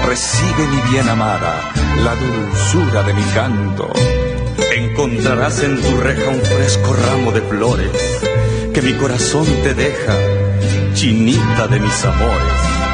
recibe mi bien amada, la dulzura de mi canto. Encontrarás en tu reja un fresco ramo de flores que mi corazón te deja, chinita de mis amores.